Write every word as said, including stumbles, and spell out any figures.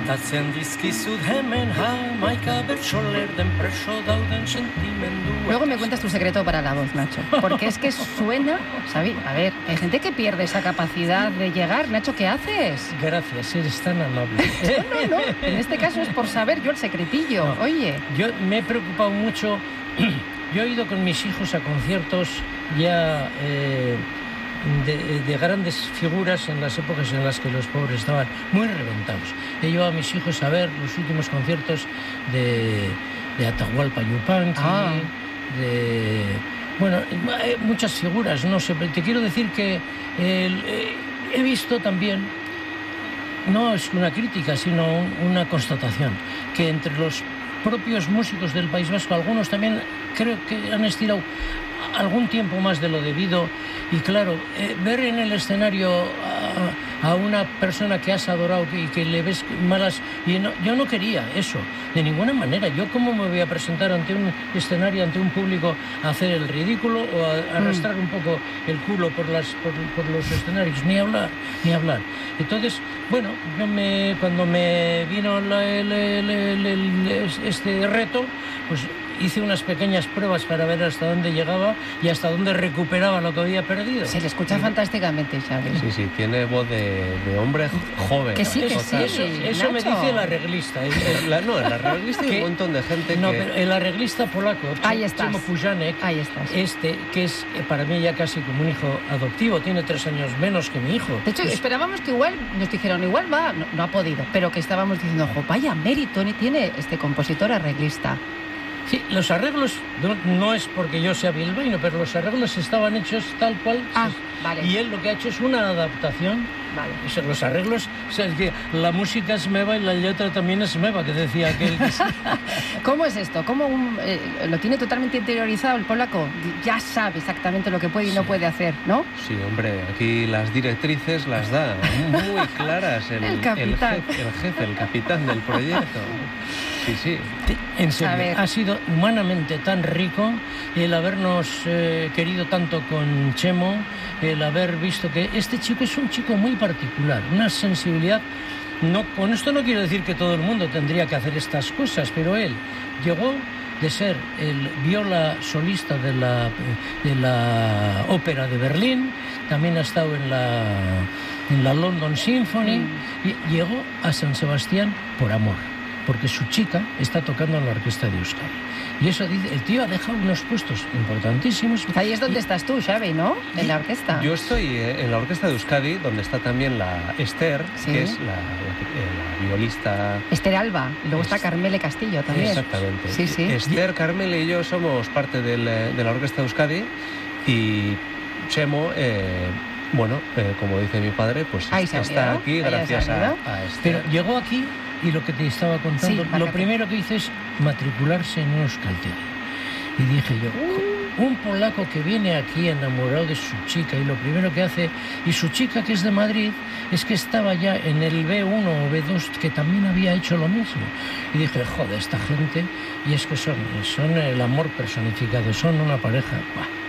Kantatzen dizkizut hemen hamaika bertsoler den preso dauden sentimendua. Luego me cuentas tu secreto para la voz, Nacho. Porque es que suena, ¿sabes? A ver, hay gente que pierde esa capacidad de llegar. Nacho, ¿qué haces? Gracias, eres tan amable. No, no, no. En este caso es por saber yo el secretillo. No, Oye. Yo me he preocupado mucho. Yo he ido con mis hijos a conciertos ya eh, de, de grandes figuras en las épocas en las que los pobres estaban muy reventados. He llevado a mis hijos a ver los últimos conciertos de, de Atahualpa Yupanqui, ah. de... Bueno, muchas figuras, no sé, te quiero decir que eh, he visto también, no es una crítica, sino una constatación, que entre los propios músicos del País Vasco, algunos también creo que han estirado algún tiempo más de lo debido. Y claro, eh, ver en el escenario a, a una persona que has adorado y que, que le ves malas... Y no, yo no quería eso, de ninguna manera. Yo cómo me voy a presentar ante un escenario, ante un público, a hacer el ridículo o a, a arrastrar mm. un poco el culo por, las, por, por los escenarios. Ni hablar, ni hablar. Entonces, bueno, yo me, cuando me vino la, el, el, el, el, este reto, pues... hice unas pequeñas pruebas para ver hasta dónde llegaba y hasta dónde recuperaba lo que había perdido. Se le escucha sí. fantásticamente, Xavi. Sí, sí, tiene voz de, de hombre joven. Que sí, que eso, sí. Eso, eso me dice el arreglista. El, el, la, no, el arreglista hay un montón de gente no, que... No, pero el arreglista polaco, Ahí estás. Chimo Pujanek, Ahí estás. Este, que es para mí ya casi como un hijo adoptivo, tiene tres años menos que mi hijo. De hecho, pues, esperábamos que igual, nos dijeron, igual va, no, no ha podido, pero que estábamos diciendo, ojo, vaya mérito tiene este compositor arreglista. Sí, los arreglos, no, no es porque yo sea bilbaíno, pero los arreglos estaban hechos tal cual. Ah, vale. Y él lo que ha hecho es una adaptación. Vale. O sea, los arreglos, o sea, es que la música es meva y la letra también es meva, que decía aquel. ¿Cómo es esto? ¿Cómo un, eh, lo tiene totalmente interiorizado el polaco? Ya sabe exactamente lo que puede y sí. no puede hacer, ¿no? Sí, hombre, aquí las directrices las da muy claras el, el, capitán. el, jefe, el jefe, el capitán del proyecto. Sí, sí. En serio, ha sido humanamente tan rico el habernos eh, querido tanto con Chemo, el haber visto que este chico es un chico muy particular, una sensibilidad. No, con esto no quiero decir que todo el mundo tendría que hacer estas cosas, pero él llegó de ser el viola solista de la, de la ópera de Berlín, también ha estado en la, en la London Symphony, mm. y llegó a San Sebastián por amor, porque su chica está tocando en la orquesta de Euskadi. Y eso dice, el tío ha dejado unos puesos importantísimos. Ahí es donde y, estás tú, Xavi, ¿no? En la orquesta. Yo estoy en la orquesta de Euskadi, donde está también la Esther, ¿sí? que es la, la, la violista... Esther Alba, y luego es... está Carmele Castillo también. Exactamente. Sí, sí. Esther, Carmele y yo somos parte del, de la orquesta de Euskadi, y Chemo... Eh, Bueno, eh, como dice mi padre, pues Ahí está aquí gracias a, a Esther. Pero llegó aquí y lo que te estaba contando, sí, lo primero que hice es matricularse en un Euskaltegi. Y dije yo, uh. un polaco que viene aquí enamorado de su chica y lo primero que hace, y su chica que es de Madrid, es que estaba ya en el B uno o B dos, que también había hecho lo mismo. Y dije, joder, esta gente, y es que son, son el amor personificado, son una pareja. Bah.